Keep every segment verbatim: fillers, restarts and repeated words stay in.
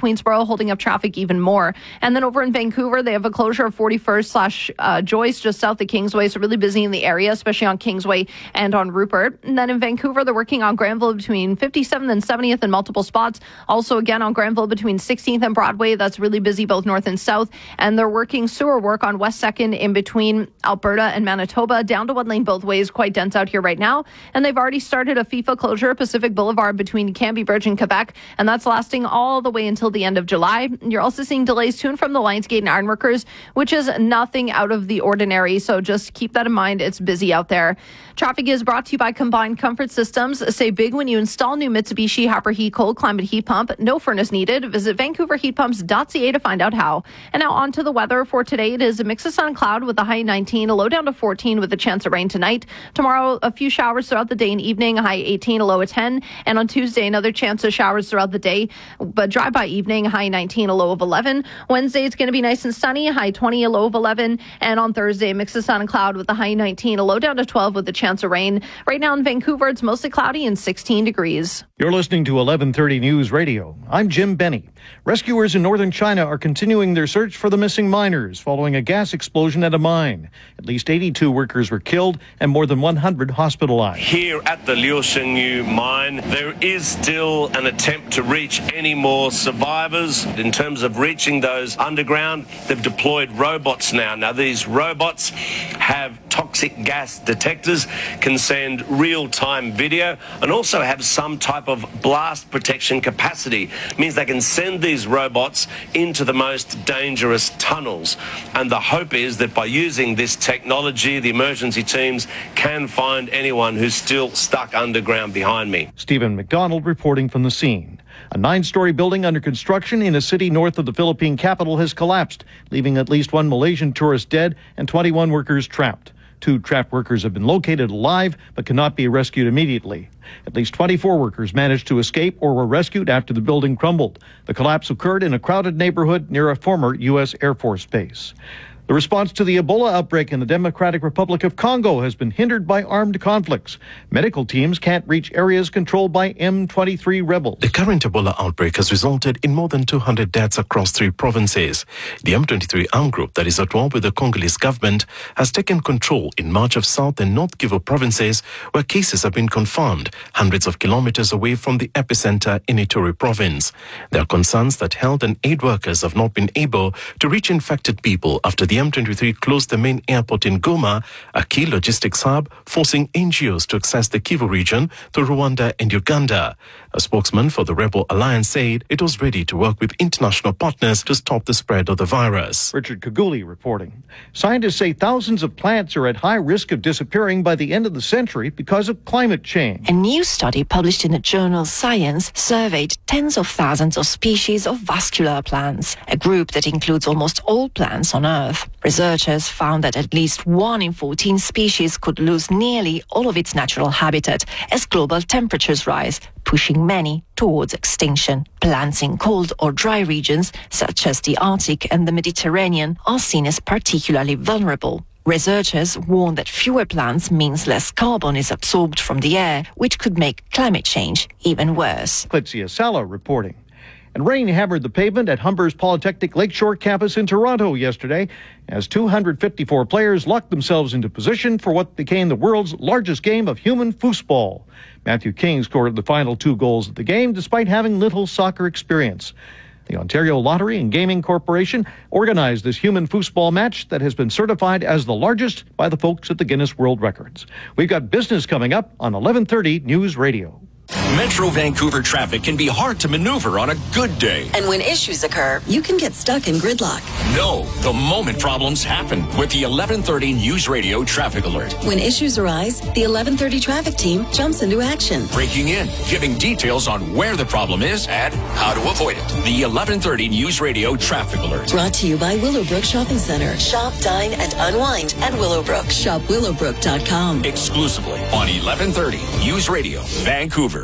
Queensborough, holding up traffic even more. And then over in Vancouver, they have a closure of forty-first slash uh, Joyce just south of Kingsway. So really busy in the area, especially on Kingsway and on Rupert. And then in Vancouver, they're working on Granville between fifty-seventh and seventieth in multiple spots. Also again on Granville between sixteenth and Broadway. That's really busy both north and south. And they're working sewer work on West second in between Alberta and Manitoba. Down to one lane both ways. Quite dense out here right now. And they've already started a FIFA closure, Pacific Boulevard between Cambie Bridge and Quebec. And that's lasting all the way until the end of July. You're also seeing delays to and from the Lionsgate and Ironworkers, which is nothing out of the ordinary. So just keep that in mind. It's busy out there. Traffic is brought to you by Combined Comfort Systems. Say big when you install new Mitsubishi Hopper Heat Cold Climate Heat Pump. No furnace needed. Visit vancouver heat pumps dot c a to find out how. And now on to the weather for today. It is a mix of sun and cloud with a high nineteen, a low down to fourteen with a chance of rain tonight. Tomorrow, a few showers throughout the day and evening, a high eighteen, a low of ten. And on Tuesday, another chance of showers throughout the day, but dry by evening, high nineteen, a low of eleven. Wednesday, it's going to be nice and sunny, high twenty, a low of eleven. And on Thursday, a mix of sun and cloud with a high nineteen, a low down to twelve with a chance of rain. Right now in Vancouver, it's mostly cloudy and sixteen degrees. You're listening to eleven thirty News Radio. I'm Jim Benny. Rescuers in northern China are continuing their search for the missing miners following a gas explosion at a mine. At least eighty-two workers were killed and more than one hundred hospitalized. Here at the Liu Shengyu mine, there is still an attempt to reach any more survivors. In terms of reaching those underground, they've deployed robots now. Now, these robots have toxic gas detectors, can send real-time video, and also have some type of blast protection capacity. It means they can send these robots into the most dangerous tunnels. And the hope is that by using this technology, the emergency teams can find anyone who's still stuck underground behind me. Stephen McDonald reporting from the scene. A nine-story building under construction in a city north of the Philippine capital has collapsed, leaving at least one Malaysian tourist dead and twenty-one workers trapped. Two trapped workers have been located alive but cannot be rescued immediately. At least twenty-four workers managed to escape or were rescued after the building crumbled. The collapse occurred in a crowded neighborhood near a former U S Air Force base. The response to the Ebola outbreak in the Democratic Republic of Congo has been hindered by armed conflicts. Medical teams can't reach areas controlled by M twenty-three rebels. The current Ebola outbreak has resulted in more than two hundred deaths across three provinces. The M twenty-three armed group that is at war with the Congolese government has taken control in much of South and North Kivu provinces, where cases have been confirmed, hundreds of kilometers away from the epicenter in Ituri province. There are concerns that health and aid workers have not been able to reach infected people after the The M twenty-three closed the main airport in Goma, a key logistics hub, forcing N G Os to access the Kivu region through Rwanda and Uganda. A spokesman for the Rebel Alliance said it was ready to work with international partners to stop the spread of the virus. Richard Kaguli reporting. Scientists say thousands of plants are at high risk of disappearing by the end of the century because of climate change. A new study published in the journal Science surveyed tens of thousands of species of vascular plants, a group that includes almost all plants on Earth. Researchers found that at least one in fourteen species could lose nearly all of its natural habitat as global temperatures rise, pushing many towards extinction. Plants in cold or dry regions, such as the Arctic and the Mediterranean, are seen as particularly vulnerable. Researchers warn that fewer plants means less carbon is absorbed from the air, which could make climate change even worse. Clitzia Sala reporting. And rain hammered the pavement at Humber's Polytechnic Lakeshore campus in Toronto yesterday as two hundred fifty-four players locked themselves into position for what became the world's largest game of human foosball. Matthew King scored the final two goals of the game despite having little soccer experience. The Ontario Lottery and Gaming Corporation organized this human foosball match that has been certified as the largest by the folks at the Guinness World Records. We've got business coming up on eleven thirty News Radio. Metro Vancouver traffic can be hard to maneuver on a good day. And when issues occur, you can get stuck in gridlock. No, the moment problems happen with the eleven thirty News Radio traffic alert. When issues arise, the eleven thirty traffic team jumps into action. Breaking in, giving details on where the problem is and how to avoid it. The eleven thirty News Radio traffic alert. Brought to you by Willowbrook Shopping Center. Shop, dine, and unwind at Willowbrook. Shop willowbrook dot com. Exclusively on eleven thirty News Radio, Vancouver.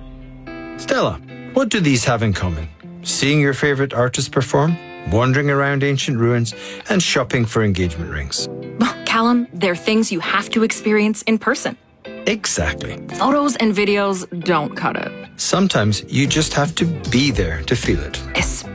Stella, what do these have in common? Seeing your favorite artist perform, wandering around ancient ruins, and shopping for engagement rings. Callum, they're things you have to experience in person. Exactly. Photos and videos don't cut it. Sometimes you just have to be there to feel it. Especially